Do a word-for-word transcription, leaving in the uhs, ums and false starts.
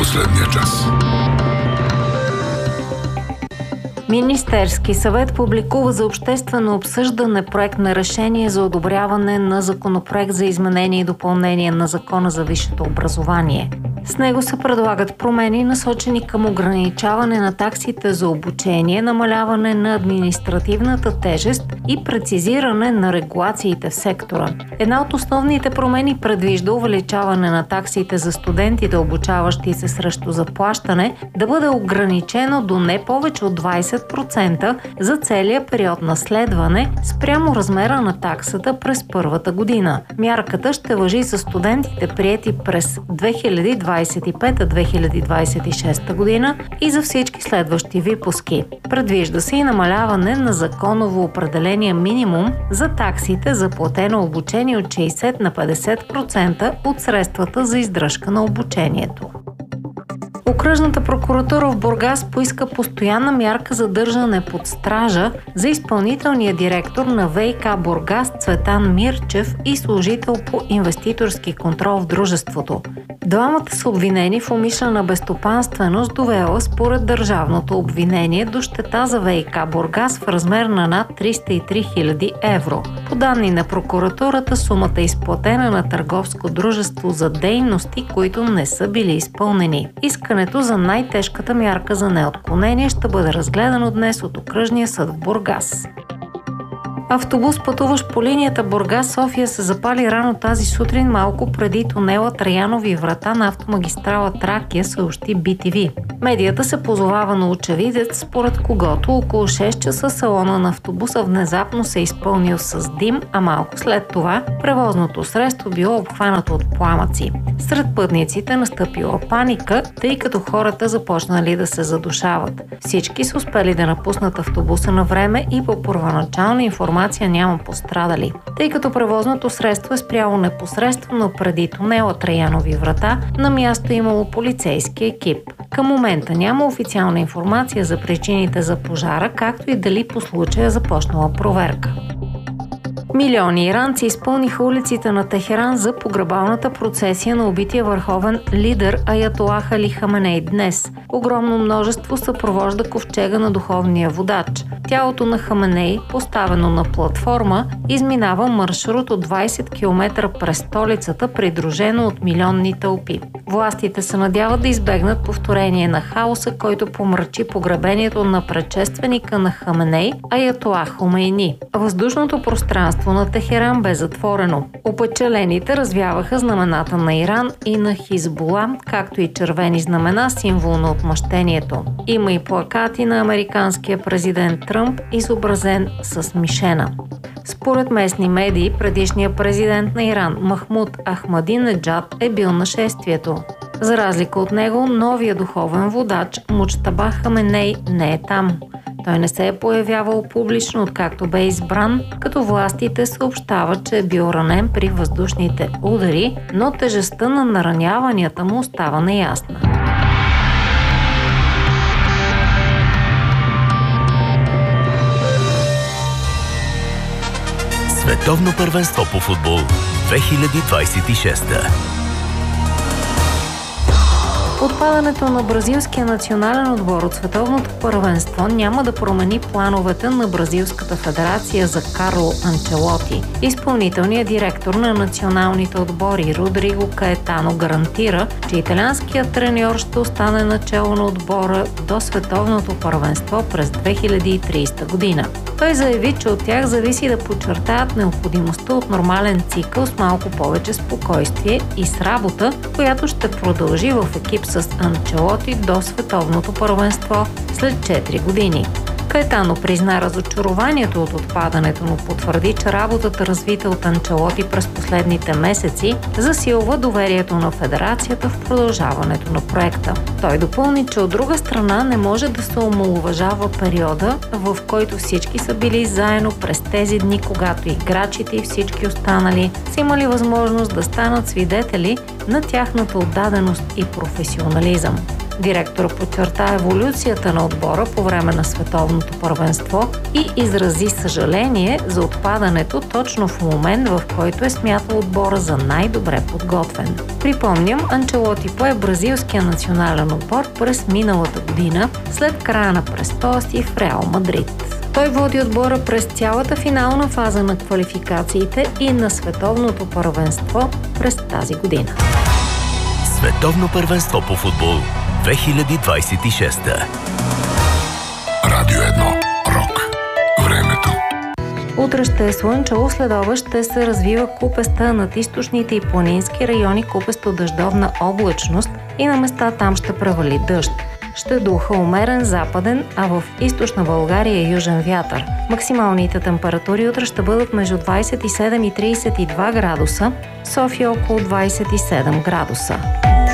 последния час. Министерски съвет публикува за обществено обсъждане проект на решение за одобряване на законопроект за изменение и допълнение на Закона за висшето образование. С него се предлагат промени, насочени към ограничаване на таксите за обучение, намаляване на административната тежест и прецизиране на регулациите в сектора. Една от основните промени предвижда увеличаване на таксите за студентите, обучаващи се срещу заплащане, да бъде ограничено до не повече от двайсет процента за целия период на следване спрямо размера на таксата през първата година. Мярката ще важи за студентите, приети през две хиляди двайсет и пета - две хиляди двайсет и шеста година и за всички следващи випуски. Предвижда се и намаляване на законово определения минимум за таксите за платено обучение от шейсет на петдесет процента от средствата за издръжка на обучението. Окръжната прокуратура в Бургас поиска постоянна мярка за държане под стража за изпълнителния директор на ВиК Бургас Цветан Мирчев и служител по инвеститорски контрол в дружеството. Двамата са обвинени в умишлена безстопанственост, довела според държавното обвинение до щета за ВиК Бургас в размер на над триста и три хиляди евро. По данни на прокуратурата, сумата е изплатена на търговско дружество за дейности, които не са били изпълнени. Искането за най-тежката мярка за неотклонение ще бъде разгледано днес от Окръжния съд в Бургас. Автобус, пътуващ по линията Бургас-София, се запали рано тази сутрин, малко преди тунела Траянови врата на автомагистрала Тракия, съобщи Би Ти Ви. Медията се позовава на очевидец, според когото около шест часа салона на автобуса внезапно се е изпълнил с дим, а малко след това превозното средство било обхванато от пламъци. Сред пътниците настъпила паника, тъй като хората започнали да се задушават. Всички са успели да напуснат автобуса на време и по първоначална информация няма пострадали. Тъй като превозното средство е спряло непосредствено преди тунела Траянови врата, на място имало полицейски екип. Към момента няма официална информация за причините за пожара, както и дали по случая започнала проверка. Милиони иранци изпълниха улиците на Техеран за погребалната процесия на убития върховен лидер Аятолах Али Хаменей днес. Огромно множество съпровожда ковчега на духовния водач. Тялото на Хаменей, поставено на платформа, изминава маршрут от двайсет километра през столицата, придружено от милионни тълпи. Властите се надяват да избегнат повторение на хаоса, който помрачи погребението на предшественика на Хаменей, Аятолах Хомейни. Въздушното пространство на Техеран бе затворено. Опечалените развяваха знамената на Иран и на Хизбула, както и червени знамена, символ на отмъщението. Има и плакати на американския президент Тръмп, изобразен с мишена. Според местни медии, предишният президент на Иран Махмуд Ахмадинеджад е бил на шествието. За разлика от него, новия духовен водач Муджтаба Хаменей не е там. Той не се е появявал публично, откакто бе избран, като властите съобщават, че е бил ранен при въздушните удари, но тежестта на нараняванията му остава неясна. Световно първенство по футбол две хиляди двайсет и шеста. Отпадането на бразилския национален отбор от световното първенство няма да промени плановете на Бразилската федерация за Карло Анчелоти. Изпълнителният директор на националните отбори Родриго Каетано гарантира, че италианският треньор ще остане начело на отбора до световното първенство през две хиляди и трийсета година. Той заяви, че от тях зависи да подчертаят необходимостта от нормален цикъл с малко повече спокойствие и с работа, която ще продължи в екип с Анчелоти до световното първенство след четири години. Каетано призна разочарованието от отпадането, но потвърди, че работата, развита от Анчелоти през последните месеци, засилва доверието на федерацията в продължаването на проекта. Той допълни, че от друга страна не може да се омаловажава периода, в който всички са били заедно през тези дни, когато играчите и всички останали са имали възможност да станат свидетели на тяхната отдаденост и професионализъм. Директора подчерта еволюцията на отбора по време на световното първенство и изрази съжаление за отпадането точно в момент, в който е смятал отбора за най-добре подготвен. Припомням, Анчелоти пое бразилския национален отбор през миналата година, след края на престоя си в Реал Мадрид. Той води отбора през цялата финална фаза на квалификациите и на световното първенство през тази година. Световно първенство по футбол две хиляди двадесет и шеста. Радио едно. Рок. Времето. Утре ще е слънчево, следобед ще се развива купеста над източните и планински райони, купесто дъждовна облачност и на места там ще превали дъжд. Ще духа умерен западен, а в източна България южен вятър. Максималните температури утре ще бъдат между двадесет и седем и тридесет и два градуса, София около двадесет и седем градуса.